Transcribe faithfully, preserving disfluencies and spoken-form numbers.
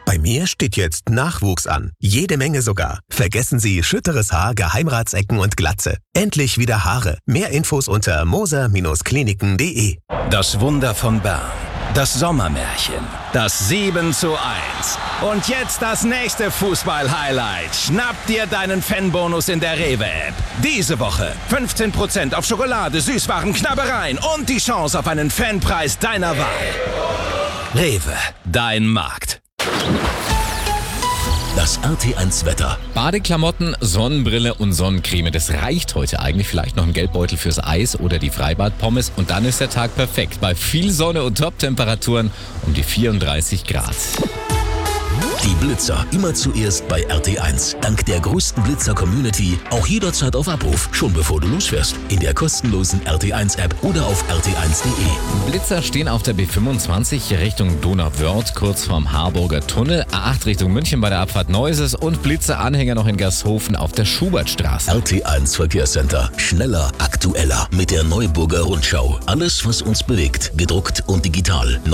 Bei mir steht jetzt Nachwuchs an. Jede Menge sogar. Vergessen Sie schütteres Haar, Geheimratsecken und Glatze. Endlich wieder Haare. Mehr Infos unter moser Kliniken punkt de. Das Wunder von Bern. Das Sommermärchen. Das sieben zu eins. Und jetzt das nächste Fußball-Highlight. Schnapp dir deinen Fanbonus in der Rewe-App. Diese Woche fünfzehn Prozent auf Schokolade, Süßwaren, Knabbereien und die Chance auf einen Fanpreis deiner Wahl. Rewe, dein Markt. Das R T eins Wetter. Badeklamotten, Sonnenbrille und Sonnencreme. Das reicht heute eigentlich. Vielleicht noch ein Geldbeutel fürs Eis oder die Freibadpommes. Und dann ist der Tag perfekt. Bei viel Sonne und Top-Temperaturen um die vierunddreißig Grad. Die Blitzer immer zuerst bei R T eins. Dank der größten Blitzer-Community auch jederzeit auf Abruf, schon bevor du losfährst. In der kostenlosen R T eins App oder auf r t eins punkt de. Blitzer stehen auf der B fünfundzwanzig Richtung Donauwörth, kurz vorm Harburger Tunnel. A acht Richtung München bei der Abfahrt Neuses und Blitzer-Anhänger noch in Gershofen auf der Schubertstraße. R T eins Verkehrscenter. Schneller, aktueller mit der Neuburger Rundschau. Alles, was uns bewegt, gedruckt und digital.